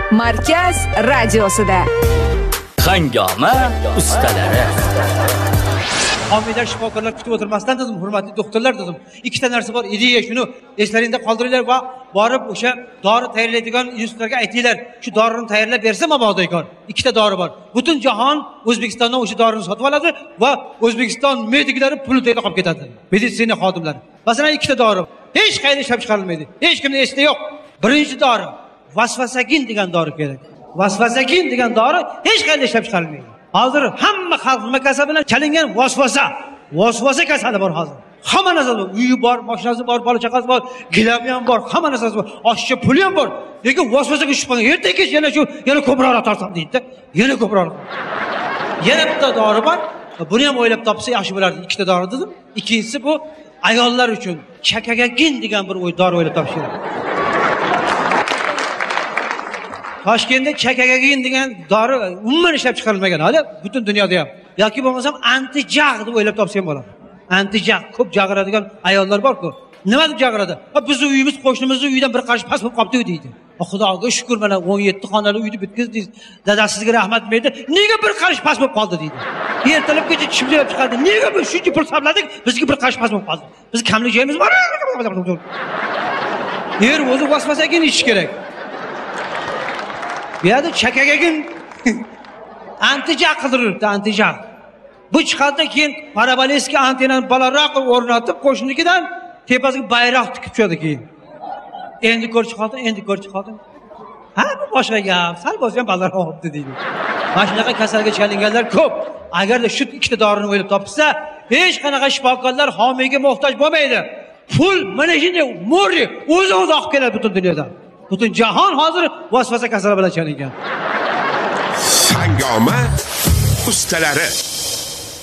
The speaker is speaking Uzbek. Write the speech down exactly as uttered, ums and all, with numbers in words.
Markaz radiosida Hangoma ustalari. Homiylar shifokorlar kutib o'tirmasdan dedim, hurmatli doktorlar dedim. Ikkita narsa bor, ideya shuni eslaringda qoldiringlar va borib o'sha dori tayyorlaydigan institutlarga aytinglar, shu dorini tayyorlab bersa mabodoykor. Ikkita dori bor. Butun jahon O'zbekistondan o'sha dorini sotib oladi va O'zbekiston mediklari pul to'lab qolib ketadi. Meditsina xodimlari. Masalan, ikkita dori hech qayerda ishlab chiqarilmaydi. Hech kimning esida yo'q. Birinchi dori Vasvasakin degan dori kerak. Vasvasakin degan dori hech qayerda ishlab chiqarilmaydi. Hozir hamma xalq nima kasal bilan chalingan vasvasa. Vasvasa kasali bor hozir. Hamma narsa bor. Uyi bor, mashinasi bor, bola chaqasi bor, gilami ham bor, hamma narsasi bor. Oshcha puli ham bor. Lekin vasvasaga tushib qolgan. Ertaga yana shu, yana ko'proq tortsam deydi. Yana ko'proq. Yana bitta dori bor. Buni ham o'ylab topsa yaxshi bo'lardi. Ikkita dori dedim. Ikkinchisi bu ayollar uchun chakagagin degan bir dori o'ylab topishgan. Toshkentda chakagagin degan dori umuman ishlab chiqarilmagan hali butun dunyoda ham. Yoki bo'lmasa antijag deb o'ylab topsam bo'ladi. Antijag ko'p jag'iradigan ayollar bor-ku. Nima deb jag'iradi? Ha bizni uyimiz qo'shnimizning uyidan bir qarish pas bo'lib qolibdi deydi. Xudoga shukr, mana o'n yetti xonali uyni bitkizdingiz. Dadasizga rahmat berdi. Nega bir qarish pas bo'lib qoldi deydi. Ertalabgacha chimjilab chiqadi. Nega biz shuncha pul sarfladik, bizga bir qarish pas bo'lib qoldi. Biz kamlik joyimiz bor. Yer o'zi vasvasakin ichish kerak. Bu yerda chakagagin antijag qidiribdi, antijag. Bu chiqadi keyin paraboleska antennani balandroq o'rnatib qo'shnikidan tepasiga bayroq tikib tushadi keyin. Endi ko'r chiqadi, endi ko'r chiqadi. Ha, bu boshqa gap. Sal bo'lsa ham balandroq o'tdi deydi. Mana shunaqa kasalga chalinganlar ko'p. Agarda shu ikkita dorini o'ylab topsa, hech qanaqa shifokorlar homiyga muhtoj bo'lmaydi. Pul mana shunday mo'ri o'zi-o'zi oqib keladi butun dunyodan. Butun jahon hozir vasvasa kasali bilan chalingan. Hangoma ustalari.